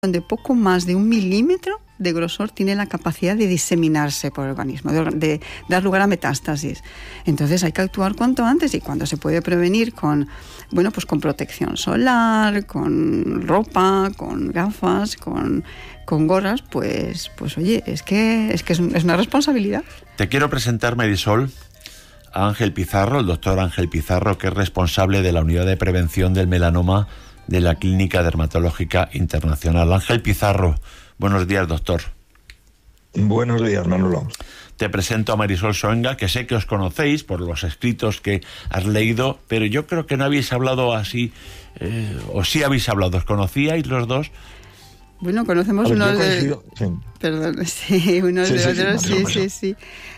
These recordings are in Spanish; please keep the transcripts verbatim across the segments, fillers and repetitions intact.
donde poco más de un milímetro de grosor tiene la capacidad de diseminarse por el organismo, de, de dar lugar a metástasis. Entonces hay que actuar cuanto antes, y cuando se puede prevenir con, bueno, pues con protección solar, con ropa, con gafas, con, con gorras, pues, pues oye, es que, es que es, es una responsabilidad. Te quiero presentar, Marisol, a Ángel Pizarro, el doctor Ángel Pizarro, que es responsable de la Unidad de Prevención del Melanoma de la Clínica Dermatológica Internacional. Ángel Pizarro, buenos días, doctor. Buenos días, Manolo. Te presento a Marisol Soenga, que sé que os conocéis por los escritos que has leído, pero yo creo que no habéis hablado así, eh, o sí habéis hablado. ¿Os conocíais los dos? Bueno, conocemos ver, uno de... Sí. Perdón, sí, uno sí, de sí, otros, sí, sí, sí, sí, sí.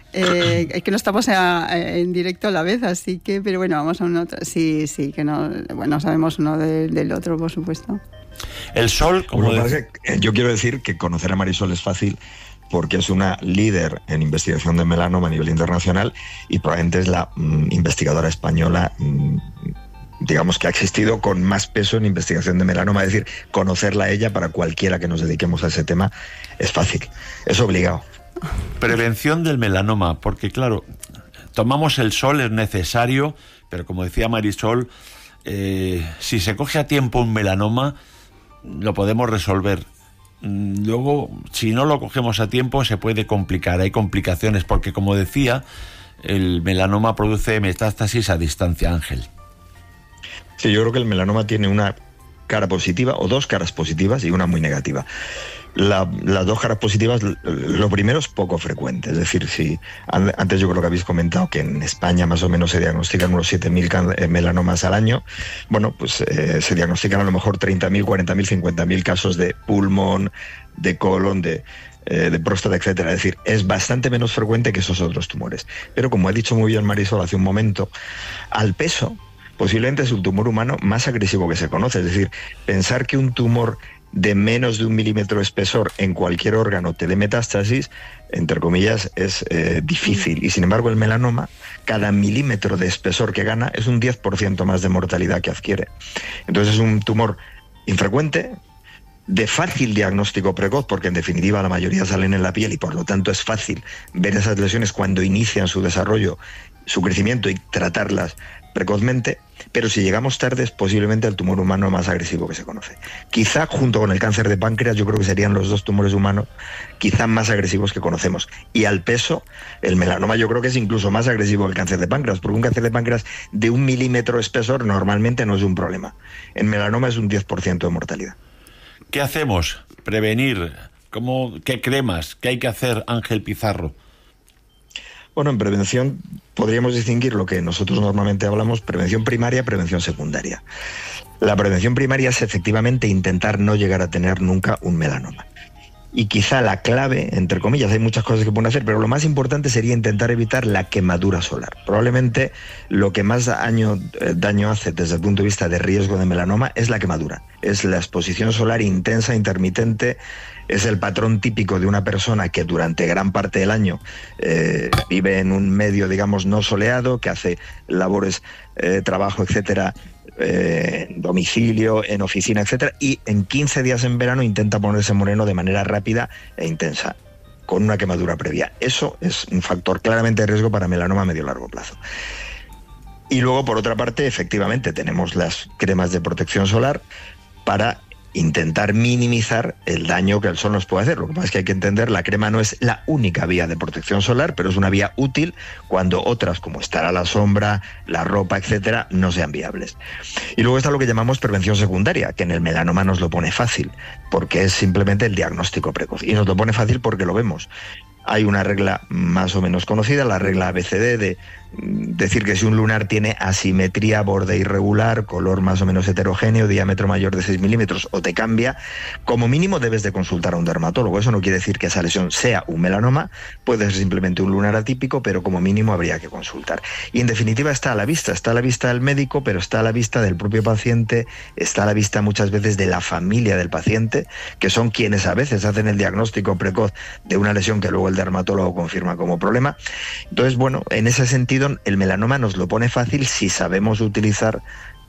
Eh, es que no estamos a, a, en directo a la vez, así que, pero bueno, vamos a un otro. Sí, sí, que no, bueno, sabemos uno de, del otro, por supuesto. El sol, como bueno, de... que, yo quiero decir que conocer a Marisol es fácil porque es una líder en investigación de melanoma a nivel internacional y probablemente es la mm, investigadora española, mm, digamos, que ha existido con más peso en investigación de melanoma. Es decir, conocerla a ella para cualquiera que nos dediquemos a ese tema es fácil, es obligado. Prevención del melanoma, porque claro, tomamos el sol, es necesario, pero como decía Marisol, eh, si se coge a tiempo un melanoma, lo podemos resolver. Luego, si no lo cogemos a tiempo, se puede complicar, hay complicaciones, porque como decía, el melanoma produce metástasis a distancia, Ángel. Sí, yo creo que el melanoma tiene una cara positiva, o dos caras positivas y una muy negativa. La, las dos caras positivas, lo primero es poco frecuente, es decir, si antes yo creo que habéis comentado que en España más o menos se diagnostican unos siete mil melanomas al año, bueno, pues eh, se diagnostican a lo mejor treinta mil, cuarenta mil, cincuenta mil casos de pulmón, de colon, de, eh, de próstata, etcétera. Es decir, es bastante menos frecuente que esos otros tumores. Pero como ha dicho muy bien Marisol hace un momento, al peso posiblemente es el tumor humano más agresivo que se conoce. Es decir, pensar que un tumor de menos de un milímetro de espesor en cualquier órgano te dé metástasis, entre comillas, es eh, difícil. Y sin embargo, el melanoma, cada milímetro de espesor que gana es un diez por ciento más de mortalidad que adquiere. Entonces es un tumor infrecuente, de fácil diagnóstico precoz, porque en definitiva la mayoría salen en la piel y por lo tanto es fácil ver esas lesiones cuando inician su desarrollo, su crecimiento, y tratarlas precozmente. Pero si llegamos tarde, es posiblemente el tumor humano más agresivo que se conoce. Quizá junto con el cáncer de páncreas, yo creo que serían los dos tumores humanos quizá más agresivos que conocemos. Y al peso, el melanoma yo creo que es incluso más agresivo que el cáncer de páncreas, porque un cáncer de páncreas de un milímetro de espesor normalmente no es un problema. En melanoma es un diez por ciento de mortalidad. ¿Qué hacemos? Prevenir. ¿Cómo, qué cremas? ¿Qué hay que hacer, Ángel Pizarro? Bueno, en prevención podríamos distinguir lo que nosotros normalmente hablamos, prevención primaria, prevención secundaria. La prevención primaria es efectivamente intentar no llegar a tener nunca un melanoma. Y quizá la clave, entre comillas, hay muchas cosas que pueden hacer, pero lo más importante sería intentar evitar la quemadura solar. Probablemente lo que más daño, eh, daño hace desde el punto de vista de riesgo de melanoma es la quemadura. Es la exposición solar intensa, intermitente. Es el patrón típico de una persona que durante gran parte del año eh, vive en un medio, digamos, no soleado, que hace labores, eh, trabajo, etcétera, eh, en domicilio, en oficina, etcétera, y en quince días en verano intenta ponerse moreno de manera rápida e intensa, con una quemadura previa. Eso es un factor claramente de riesgo para melanoma a medio y largo plazo. Y luego, por otra parte, efectivamente, tenemos las cremas de protección solar para intentar minimizar el daño que el sol nos puede hacer. Lo que pasa es que hay que entender, la crema no es la única vía de protección solar, pero es una vía útil cuando otras, como estar a la sombra, la ropa, etcétera, no sean viables. Y luego está lo que llamamos prevención secundaria, que en el melanoma nos lo pone fácil, porque es simplemente el diagnóstico precoz. Y nos lo pone fácil porque lo vemos. Hay una regla más o menos conocida, la regla A B C D, de decir que si un lunar tiene asimetría, borde irregular, color más o menos heterogéneo, diámetro mayor de seis milímetros o te cambia, como mínimo debes de consultar a un dermatólogo. Eso no quiere decir que esa lesión sea un melanoma, puede ser simplemente un lunar atípico, pero como mínimo habría que consultar. Y en definitiva está a la vista, está a la vista del médico, pero está a la vista del propio paciente, está a la vista muchas veces de la familia del paciente, que son quienes a veces hacen el diagnóstico precoz de una lesión que luego el dermatólogo confirma como problema. Entonces, bueno, en ese sentido, el melanoma nos lo pone fácil si sabemos utilizar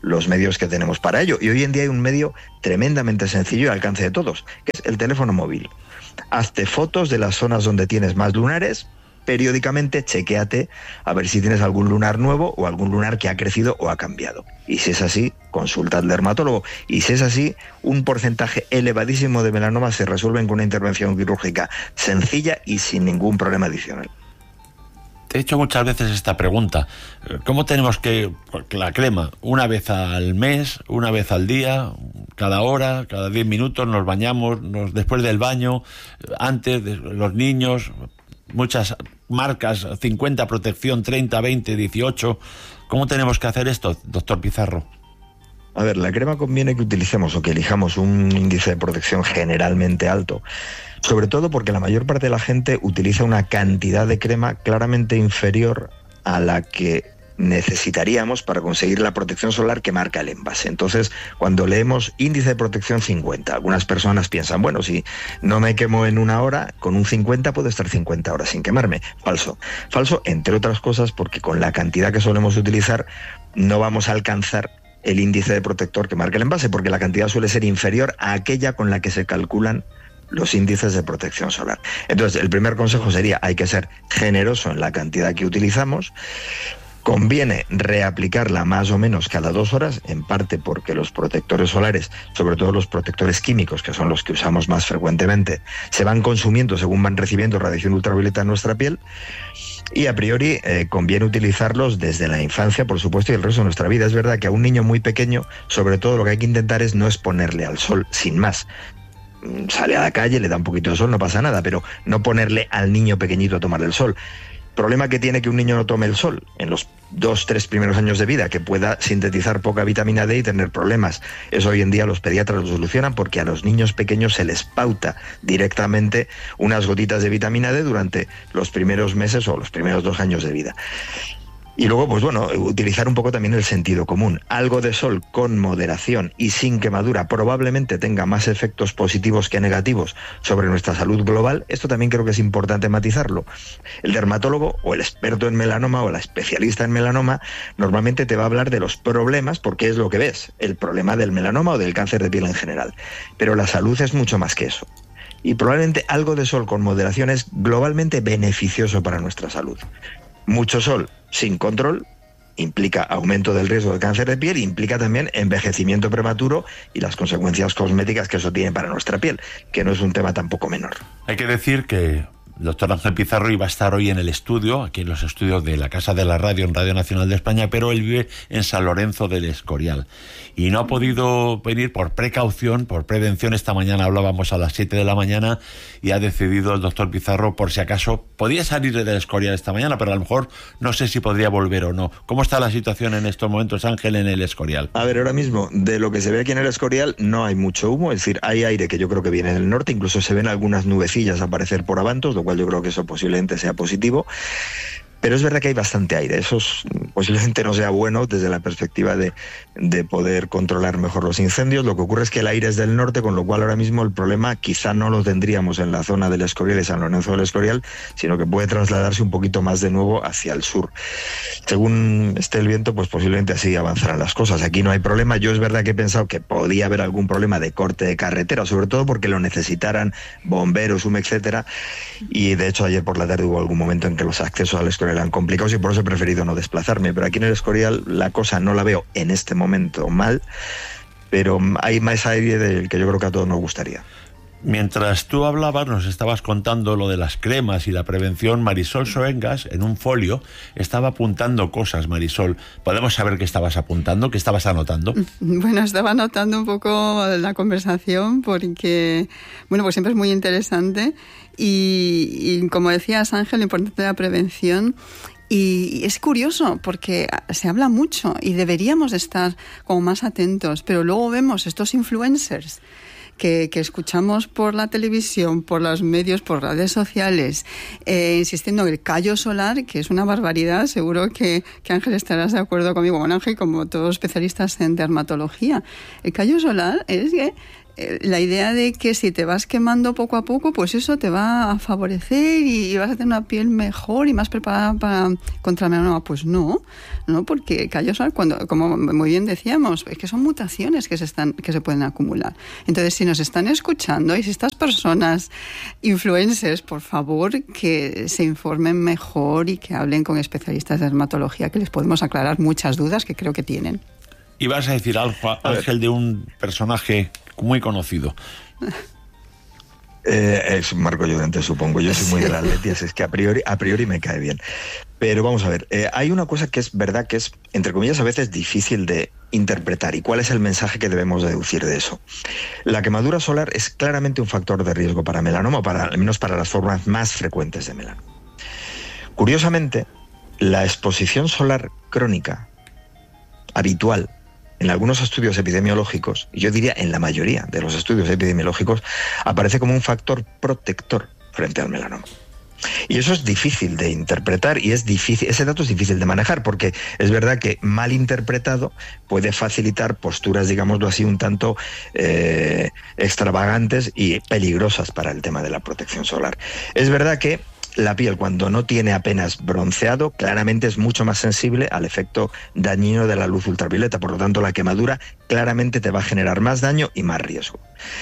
los medios que tenemos para ello. Y hoy en día hay un medio tremendamente sencillo y al alcance de todos, que es el teléfono móvil. Hazte fotos de las zonas donde tienes más lunares, periódicamente chequéate a ver si tienes algún lunar nuevo o algún lunar que ha crecido o ha cambiado. Y si es así, consulta al dermatólogo. Y si es así, un porcentaje elevadísimo de melanomas se resuelven con una intervención quirúrgica sencilla y sin ningún problema adicional. Te he hecho muchas veces esta pregunta. ¿Cómo tenemos que... la crema, una vez al mes, una vez al día, cada hora, cada diez minutos nos bañamos, nos, después del baño, antes de los niños, muchas marcas, cincuenta protección, treinta, veinte, dieciocho. ¿Cómo tenemos que hacer esto, doctor Pizarro? A ver, la crema conviene que utilicemos o que elijamos un índice de protección generalmente alto, sobre todo porque la mayor parte de la gente utiliza una cantidad de crema claramente inferior a la que necesitaríamos para conseguir la protección solar que marca el envase. Entonces, cuando leemos índice de protección cincuenta, algunas personas piensan, bueno, si no me quemo en una hora, con un cincuenta puedo estar cincuenta horas sin quemarme. Falso. Falso, entre otras cosas, porque con la cantidad que solemos utilizar no vamos a alcanzar el índice de protector que marca el envase, porque la cantidad suele ser inferior a aquella con la que se calculan los índices de protección solar. Entonces, el primer consejo sería, hay que ser generoso en la cantidad que utilizamos. Conviene reaplicarla más o menos cada dos horas, en parte porque los protectores solares, sobre todo los protectores químicos, que son los que usamos más frecuentemente, se van consumiendo según van recibiendo radiación ultravioleta en nuestra piel. Y a priori eh, conviene utilizarlos desde la infancia, por supuesto, y el resto de nuestra vida. Es verdad que a un niño muy pequeño, sobre todo lo que hay que intentar es no exponerle al sol, sin más. Sale a la calle, le da un poquito de sol, no pasa nada, pero no ponerle al niño pequeñito a tomar el sol. Problema que tiene que un niño no tome el sol en los dos, tres primeros años de vida, que pueda sintetizar poca vitamina D y tener problemas. Eso hoy en día los pediatras lo solucionan porque a los niños pequeños se les pauta directamente unas gotitas de vitamina D durante los primeros meses o los primeros dos años de vida. Y luego, pues bueno, utilizar un poco también el sentido común. Algo de sol con moderación y sin quemadura probablemente tenga más efectos positivos que negativos sobre nuestra salud global. Esto también creo que es importante matizarlo. El dermatólogo o el experto en melanoma o la especialista en melanoma normalmente te va a hablar de los problemas, porque es lo que ves, el problema del melanoma o del cáncer de piel en general. Pero la salud es mucho más que eso. Y probablemente algo de sol con moderación es globalmente beneficioso para nuestra salud. Mucho sol sin control implica aumento del riesgo de cáncer de piel, implica también envejecimiento prematuro y las consecuencias cosméticas que eso tiene para nuestra piel, que no es un tema tampoco menor. Hay que decir que el doctor Ángel Pizarro iba a estar hoy en el estudio, aquí en los estudios de la Casa de la Radio, en Radio Nacional de España, pero él vive en San Lorenzo del Escorial y no ha podido venir por precaución, por prevención. Esta mañana hablábamos a las siete de la mañana y ha decidido el doctor Pizarro, por si acaso, podía salir del Escorial esta mañana, pero a lo mejor no sé si podría volver o no. ¿Cómo está la situación en estos momentos, Ángel, en el Escorial? A ver, ahora mismo, de lo que se ve aquí en el Escorial, no hay mucho humo, es decir, hay aire que yo creo que viene del norte, incluso se ven algunas nubecillas aparecer por avantos, lo cual yo creo que eso posiblemente sea positivo. Pero es verdad que hay bastante aire, eso es, posiblemente no sea bueno desde la perspectiva de, de poder controlar mejor los incendios. Lo que ocurre es que el aire es del norte, con lo cual ahora mismo el problema quizá no lo tendríamos en la zona del Escorial y San Lorenzo del Escorial, sino que puede trasladarse un poquito más de nuevo hacia el sur. Según esté el viento, pues posiblemente así avanzarán las cosas. Aquí no hay problema. Yo es verdad que he pensado que podía haber algún problema de corte de carretera, sobre todo porque lo necesitaran bomberos, humo, etcétera. Y de hecho ayer por la tarde hubo algún momento en que los accesos al Escorial eran complicados y por eso he preferido no desplazarme. Pero aquí en el Escorial la cosa no la veo en este momento mal, pero hay más aire del que yo creo que a todos nos gustaría. Mientras tú hablabas, nos estabas contando lo de las cremas y la prevención. Marisol Soengas, en un folio, estaba apuntando cosas. Marisol, ¿podemos saber qué estabas apuntando, qué estabas anotando? Bueno, estaba anotando un poco la conversación porque, bueno, pues siempre es muy interesante y, y como decías, Ángel, lo importante de la prevención. Y es curioso porque se habla mucho y deberíamos estar como más atentos, pero luego vemos estos influencers Que, que escuchamos por la televisión, por los medios, por redes sociales, eh, insistiendo en el callo solar, que es una barbaridad. Seguro que, que Ángel estarás de acuerdo conmigo, bueno, Ángel, como todos especialistas en dermatología. El callo solar es que la idea de que si te vas quemando poco a poco, pues eso te va a favorecer y vas a tener una piel mejor y más preparada para contra el melanoma. Pues no, no, porque callos, cuando, como muy bien decíamos, es que son mutaciones que se están, que se pueden acumular. Entonces, si nos están escuchando y si estas personas influencers, por favor, que se informen mejor y que hablen con especialistas de dermatología, que les podemos aclarar muchas dudas que creo que tienen. Y vas a decir algo, Ángel, de un personaje muy conocido. Eh, es Marco Llorente, supongo. Yo soy muy de las Letias, es que a priori, a priori me cae bien. Pero vamos a ver, eh, hay una cosa que es verdad que es, entre comillas, a veces difícil de interpretar. ¿Y cuál es el mensaje que debemos deducir de eso? La quemadura solar es claramente un factor de riesgo para melanoma, para, al menos para las formas más frecuentes de melanoma. Curiosamente, la exposición solar crónica habitual en algunos estudios epidemiológicos, y yo diría en la mayoría de los estudios epidemiológicos, aparece como un factor protector frente al melanoma. Y eso es difícil de interpretar y es difícil, ese dato es difícil de manejar, porque es verdad que mal interpretado puede facilitar posturas, digámoslo así, un tanto eh, extravagantes y peligrosas para el tema de la protección solar. Es verdad que la piel, cuando no tiene apenas bronceado, claramente es mucho más sensible al efecto dañino de la luz ultravioleta. Por lo tanto, la quemadura claramente te va a generar más daño y más riesgo.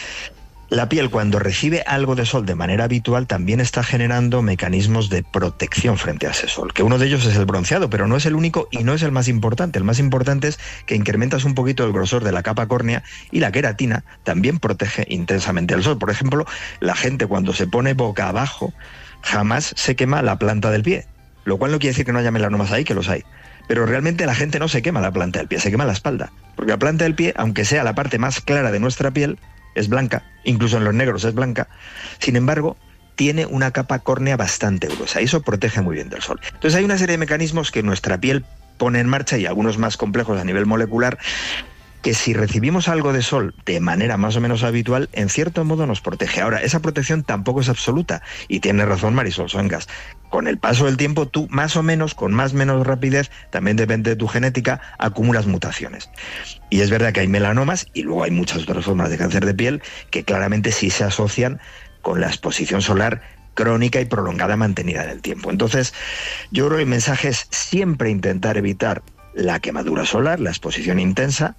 La piel, cuando recibe algo de sol de manera habitual, también está generando mecanismos de protección frente a ese sol, que uno de ellos es el bronceado, pero no es el único y no es el más importante. El más importante es que incrementas un poquito el grosor de la capa córnea, y la queratina también protege intensamente al sol. Por ejemplo, la gente cuando se pone boca abajo jamás se quema la planta del pie, lo cual no quiere decir que no haya melanomas ahí, que los hay. Pero realmente la gente no se quema la planta del pie, se quema la espalda. Porque la planta del pie, aunque sea la parte más clara de nuestra piel, es blanca, incluso en los negros es blanca. Sin embargo, tiene una capa córnea bastante gruesa y eso protege muy bien del sol. Entonces hay una serie de mecanismos que nuestra piel pone en marcha, y algunos más complejos a nivel molecular, que si recibimos algo de sol de manera más o menos habitual, en cierto modo nos protege. Ahora, esa protección tampoco es absoluta, y tiene razón Marisol Soengas. Con el paso del tiempo, tú más o menos, con más o menos rapidez, también depende de tu genética, acumulas mutaciones. Y es verdad que hay melanomas, y luego hay muchas otras formas de cáncer de piel, que claramente sí se asocian con la exposición solar crónica y prolongada mantenida en el tiempo. Entonces, yo creo que el mensaje es siempre intentar evitar la quemadura solar, la exposición intensa,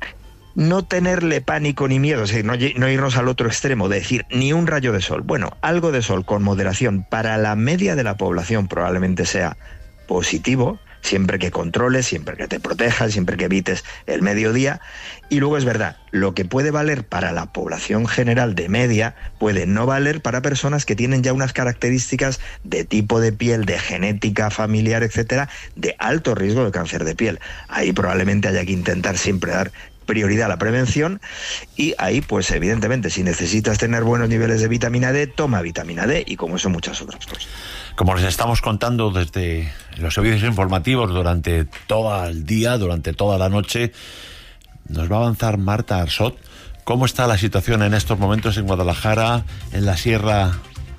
no tenerle pánico ni miedo, es decir, no, no irnos al otro extremo, de decir ni un rayo de sol. Bueno, algo de sol con moderación para la media de la población probablemente sea positivo, siempre que controles, siempre que te protejas, siempre que evites el mediodía. Y luego es verdad, lo que puede valer para la población general de media puede no valer para personas que tienen ya unas características de tipo de piel, de genética familiar, etcétera, de alto riesgo de cáncer de piel. Ahí probablemente haya que intentar siempre dar prioridad a la prevención, y ahí pues evidentemente si necesitas tener buenos niveles de vitamina D, toma vitamina D, y como eso muchas otras cosas. Como les estamos contando desde los servicios informativos durante todo el día, durante toda la noche, nos va a avanzar Marta Arsot. ¿Cómo está la situación en estos momentos en Guadalajara, en la Sierra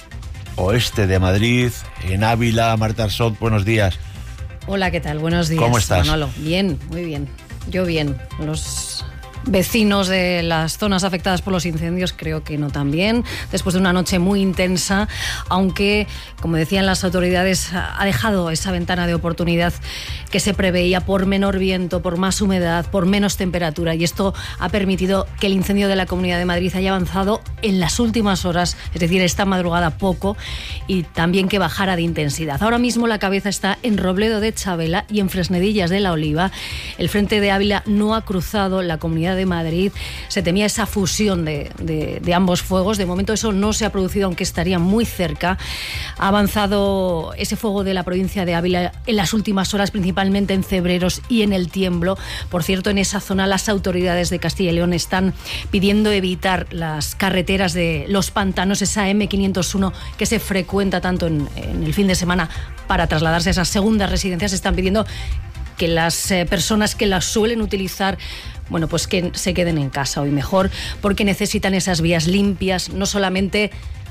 Oeste de Madrid, en Ávila? Marta Arsot, buenos días. Hola, ¿qué tal? Buenos días, ¿Cómo estás? Manolo. Bien, muy bien. Yo bien. Los vecinos de las zonas afectadas por los incendios creo que no tan bien, después de una noche muy intensa, aunque, como decían las autoridades, ha dejado esa ventana de oportunidad que se preveía por menor viento, por más humedad, por menos temperatura, y esto ha permitido que el incendio de la Comunidad de Madrid haya avanzado en las últimas horas, es decir, esta madrugada poco, y también que bajara de intensidad. Ahora mismo la cabeza está en Robledo de Chavela y en Fresnedillas de la Oliva. El frente de Ávila no ha cruzado la Comunidad de Madrid. Se temía esa fusión de, de, de ambos fuegos. De momento eso no se ha producido, aunque estaría muy cerca. Ha avanzado ese fuego de la provincia de Ávila en las últimas horas, principalmente en Cebreros y en El Tiemblo. Por cierto, en esa zona las autoridades de Castilla y León están pidiendo evitar las carreteras de los pantanos, esa eme quinientos uno que se frecuenta tanto en, en el fin de semana para trasladarse a esas segundas residencias. Están pidiendo que las eh, personas que las suelen utilizar, bueno, pues que se queden en casa hoy mejor, porque necesitan esas vías limpias, no solamente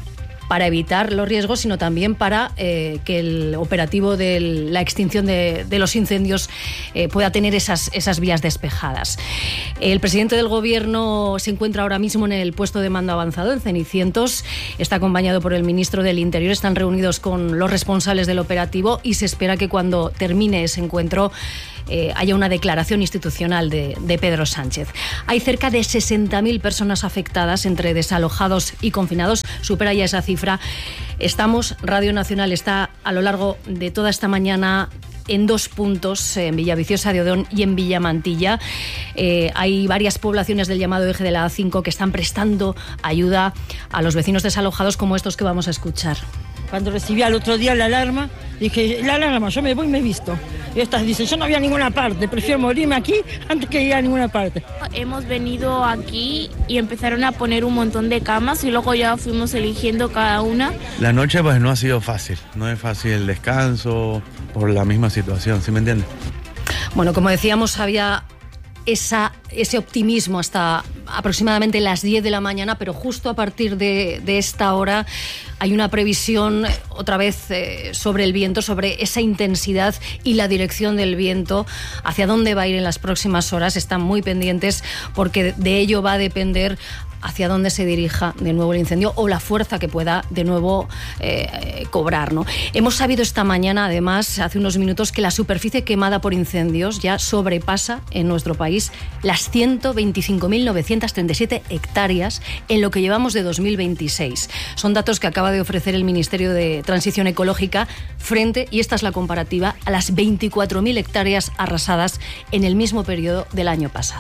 para evitar los riesgos, sino también para eh, que el operativo de la extinción de, de los incendios eh, pueda tener esas, esas vías despejadas. El presidente del Gobierno se encuentra ahora mismo en el puesto de mando avanzado en Cenicientos, está acompañado por el ministro del Interior, están reunidos con los responsables del operativo y se espera que cuando termine ese encuentro Eh, haya una declaración institucional de, de Pedro Sánchez. Hay cerca de sesenta mil personas afectadas entre desalojados y confinados, supera ya esa cifra. Estamos, Radio Nacional está a lo largo de toda esta mañana en dos puntos, en Villaviciosa de Odón y en Villamantilla. Eh, hay varias poblaciones del llamado eje de la A cinco que están prestando ayuda a los vecinos desalojados, como estos que vamos a escuchar. Cuando recibí al otro día la alarma, dije, la alarma, yo me voy y me he visto. Y estas dicen, yo no voy a ninguna parte, prefiero morirme aquí antes que ir a ninguna parte. Hemos venido aquí y empezaron a poner un montón de camas y luego ya fuimos eligiendo cada una. La noche pues no ha sido fácil, no es fácil el descanso por la misma situación, ¿sí me entiendes? Bueno, como decíamos, había esa, ese optimismo hasta aproximadamente las diez de la mañana, pero justo a partir de, de esta hora hay una previsión otra vez eh, sobre el viento, sobre esa intensidad y la dirección del viento, hacia dónde va a ir en las próximas horas. Están muy pendientes porque de ello va a depender hacia dónde se dirija de nuevo el incendio o la fuerza que pueda de nuevo eh, cobrar, ¿no? Hemos sabido esta mañana, además, hace unos minutos, que la superficie quemada por incendios ya sobrepasa en nuestro país las ciento veinticinco mil novecientas treinta y siete hectáreas en lo que llevamos de dos mil veintiséis. Son datos que acaba de ofrecer el Ministerio de Transición Ecológica frente, y esta es la comparativa, a las veinticuatro mil hectáreas arrasadas en el mismo periodo del año pasado.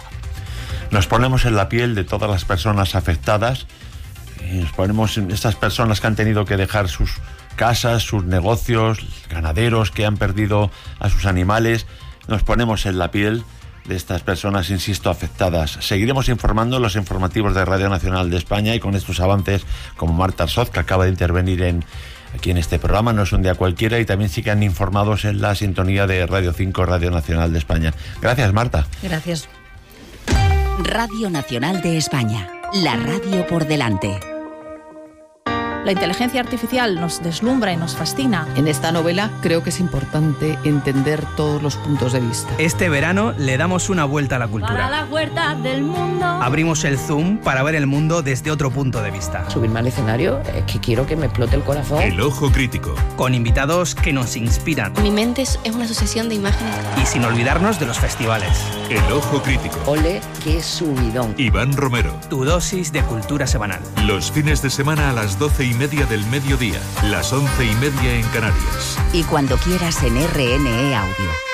Nos ponemos en la piel de todas las personas afectadas, y nos ponemos en estas personas que han tenido que dejar sus casas, sus negocios, ganaderos que han perdido a sus animales. Nos ponemos en la piel de estas personas, insisto, afectadas. Seguiremos informando en los informativos de Radio Nacional de España y con estos avances como Marta Arzoz, que acaba de intervenir en aquí en este programa, no es un día cualquiera, y también sigan informados en la sintonía de Radio cinco, Radio Nacional de España. Gracias, Marta. Gracias. Radio Nacional de España, la radio por delante. La inteligencia artificial nos deslumbra y nos fascina. En esta novela creo que es importante entender todos los puntos de vista. Este verano le damos una vuelta a la cultura. Para la huerta del mundo. Abrimos el Zoom para ver el mundo desde otro punto de vista. Subirme al escenario es que quiero que me explote el corazón. El Ojo Crítico. Con invitados que nos inspiran. Mi mente es una sucesión de imágenes. Y sin olvidarnos de los festivales. El Ojo Crítico. Ole, qué subidón. Iván Romero. Tu dosis de cultura semanal. Los fines de semana a las doce y media del mediodía, las once y media en Canarias. Y cuando quieras en R N E Audio.